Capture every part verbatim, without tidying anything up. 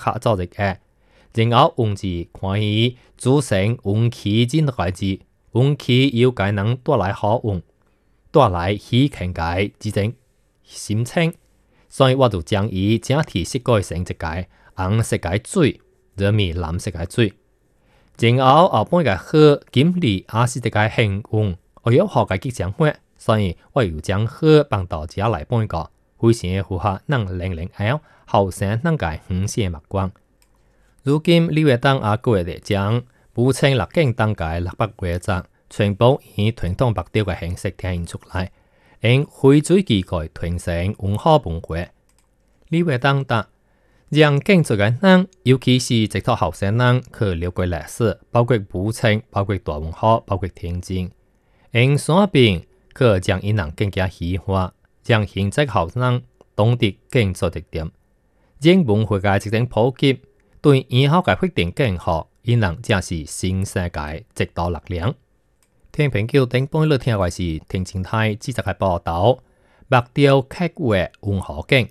卡造一个，然後王子看伊組成運氣真代志，運氣有解能帶來好運，帶來喜慶嘅之種心情，所以我就將伊整體設計成一個紅色嘅水，入面藍色嘅水，然後後半個河金利也是一個幸運，我有學嘅吉祥話，所以我又將河放到這來半個，非常符合咱零零後後生咱嘅紅色目光。如今六月當也過嚟將補充六景當嘅六百幾隻，全部以傳統白雕嘅形式體現出來，用非水機改傳承文化文化。六月當達讓建築嘅人，尤其是直托後生人，去了解歷史，包括補充，包括大文化，包括天津，用山邊去將伊人更加喜歡，將現在後生懂得建築特點，將文化嘅一種普及。對以後嘅發展更好，伊人正是新世界直到力量。聽朋友頂半日聽嘅是天津台記者嘅報道，白雕刻畫文化景。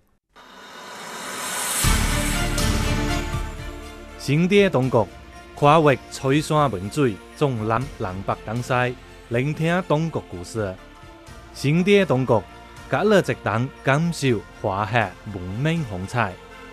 新店東國跨越翠山文水，縱覽南北東西，聆聽東國故事。新店東國隔了一檔感受華夏文明風采。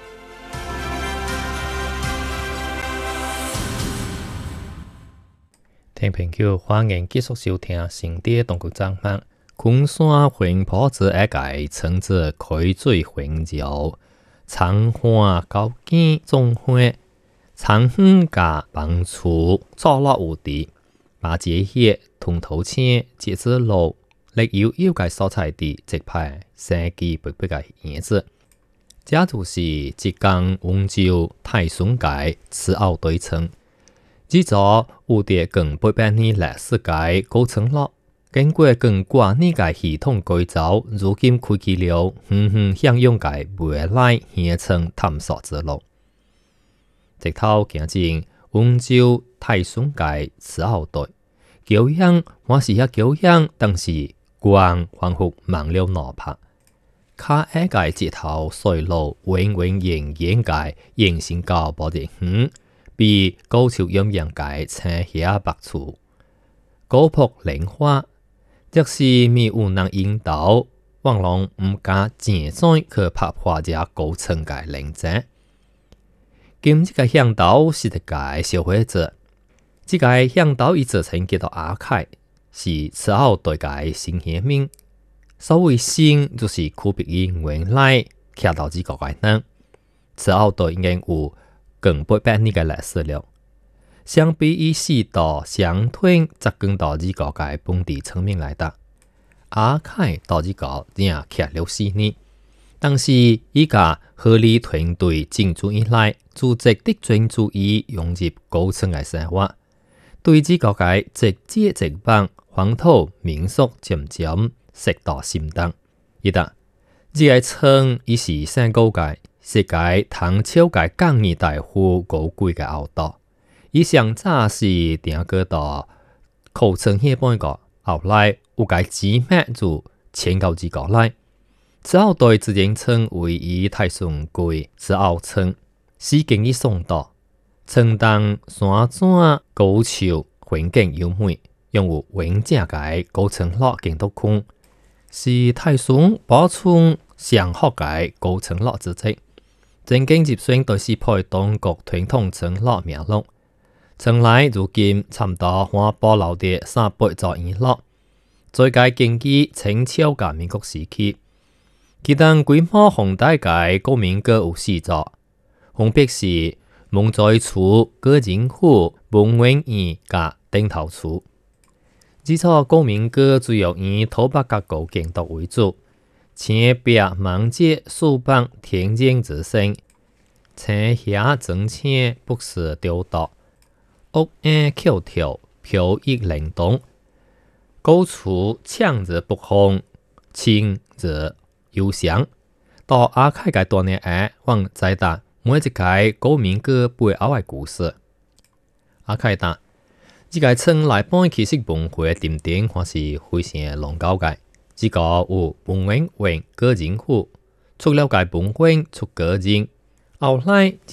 聽朋友歡迎繼續收聽新店東國節目。昆山環坡子一個稱之開水環繞，長花高見種花，長遠加幫助坐落有地，把這些通頭青節子路，歷有有個所在地直派生機勃勃嘅樣子。這就是浙江溫州太順街慈澳對稱。只座有啲更八百年歷史嘅古村落，經過更掛呢個系統改造，如今開啟了遠遠向陽嘅未來鄉村探索之路。直頭行進溫州太順街慈澳隊，橋樣還是遐橋樣，但是光仿佛忘了腦拍。卡一個直頭水路永永遠遠嘅形成到保地遠。比高潮陰陽界青霞白處，高坡靈花，若是未有人引導，往往唔敢正裝去拍破這高層嘅靈者。今這個向導是一個消費者，這個向導已自稱叫做阿凱，是慈澳對嘅新縣名。所謂新，就是區別於原來徛到這個嘅人，慈澳對應有更八百年嘅歷史了，相比於四道相推則更到呢個嘅本地層面來得。阿凱到呢個仍徛了四年，但是依家合理團隊進駐以來，組織的專注於融入高層嘅生活，對呢個嘅直接直幫黃土民俗漸漸識到心當。而得呢個層已是新高界。世界唐朝嘅江義大夫高貴嘅後道，以上早是定個到口稱迄半個，後來有個紙脈就遷到這個來。慈澳隊自然稱為以太順歸慈澳村，是經於宋代，村當山川高潮環境優美，擁有穩正嘅高層落建築群，是太順保存上好嘅高層落之跡。正經接選對是配當國傳統村落名錄，村內如今差唔多還保留啲三百座院落，最佳建基清朝嘅民國時期，其中規模宏大嘅古民閣有四座，分別是蒙在厝、葛仁府、文苑院加頂頭厝。呢座古民閣主要以土白加高建築為主。青壁芒節樹板天然之聲，青霞整青不時雕琢，屋檐翹跳飄逸靈動，高處창日北風，清日幽香。到阿凱嘅多年下，我知道每一個古民閣背後嘅故事。阿凱答，呢個村內本其實文化嘅點點，還是非常濃厚嘅。這個有文苑園葛仁府，除了個文苑出葛仁，後來